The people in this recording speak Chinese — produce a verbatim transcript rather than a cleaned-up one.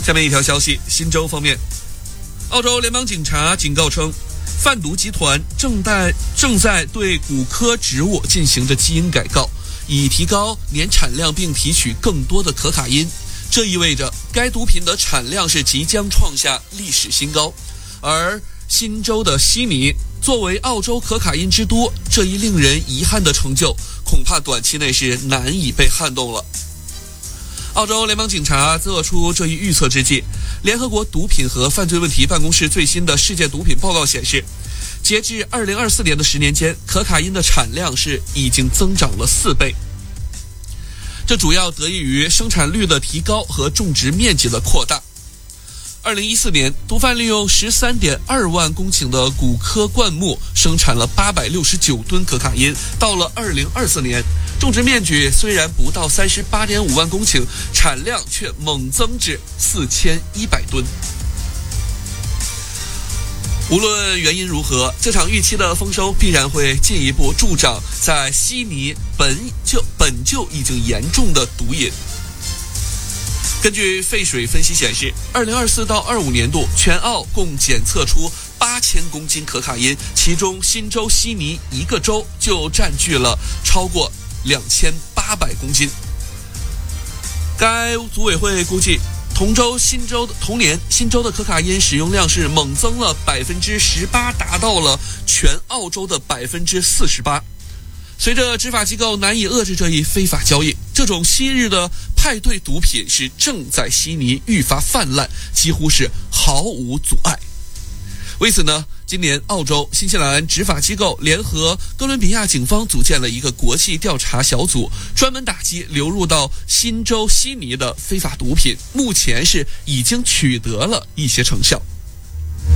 下面一条消息，新州方面，澳洲联邦警察警告称，贩毒集团正在正在对古柯植物进行着基因改造，以提高年产量并提取更多的可卡因。这意味着该毒品的产量是即将创下历史新高。而新州的悉尼作为澳洲可卡因之都，这一令人遗憾的成就恐怕短期内是难以被撼动了。澳洲联邦警察做出这一预测之际，联合国毒品和犯罪问题办公室最新的世界毒品报告显示，截至二零二四年的十年间，可卡因的产量是已经增长了四倍。这主要得益于生产率的提高和种植面积的扩大。二零一四年，毒贩利用 十三点二万公顷的古柯灌木生产了八百六十九吨可卡因。到了二零二四年，种植面积虽然不到 三十八点五万公顷，产量却猛增至四千一百吨。无论原因如何，这场预期的丰收必然会进一步助长在悉尼本就本就已经严重的毒瘾。根据废水分析显示，二零二四到二五年度全澳共检测出八千公斤可卡因，其中新州悉尼一个州就占据了超过两千八百公斤。该组委会估计，同州新州同年新州的可卡因使用量是猛增了百分之十八，达到了全澳洲的百分之四十八。随着执法机构难以遏制这一非法交易，这种昔日的派对毒品是正在悉尼愈发泛滥，几乎是毫无阻碍。为此呢，今年澳洲、新西兰执法机构联合哥伦比亚警方组建了一个国际调查小组，专门打击流入到新州悉尼的非法毒品，目前是已经取得了一些成效。